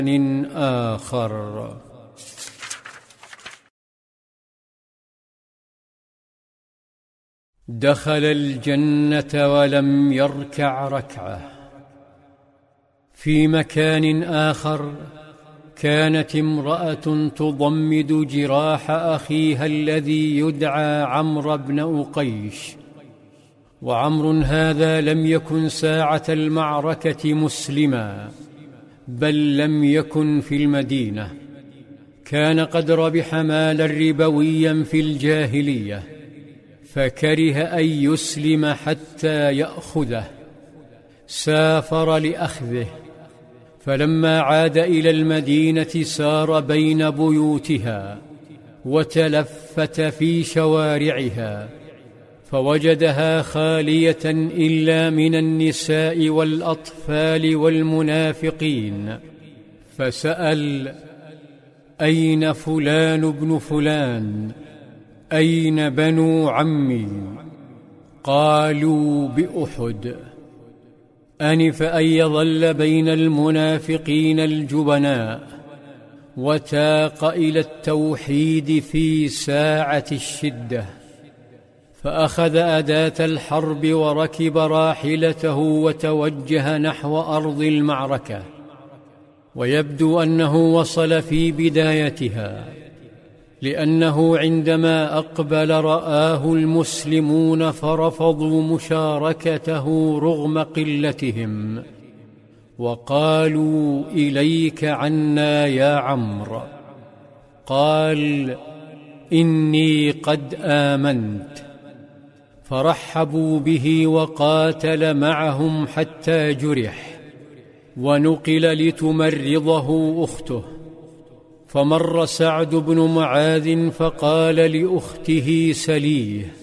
آخر. دخل الجنة ولم يركع ركعة. في مكان آخر كانت امرأة تضمد جراح أخيها الذي يدعى عمرو بن أقيش، وعمرو هذا لم يكن ساعة المعركة مسلما، بل لم يكن في المدينة، كان قد ربح مالا ربويا في الجاهلية، فكره أن يسلم حتى يأخذه، سافر لأخذه، فلما عاد إلى المدينة سار بين بيوتها وتلفت في شوارعها، فوجدها خالية إلا من النساء والأطفال والمنافقين، فسأل: أين فلان بن فلان؟ أين بنو عمي؟ قالوا: بأحد. أنف أن يظل بين المنافقين الجبناء، وتاق إلى التوحيد في ساعة الشدة، فأخذ أداة الحرب وركب راحلته وتوجه نحو أرض المعركة، ويبدو أنه وصل في بدايتها، لأنه عندما أقبل رآه المسلمون فرفضوا مشاركته رغم قلتهم، وقالوا: إليك عنا يا عمرو. قال: إني قد آمنت. فرحبوا به وقاتل معهم حتى جرح، ونقل لتمرضه أخته. فمر سعد بن معاذ فقال لأخته: سليه.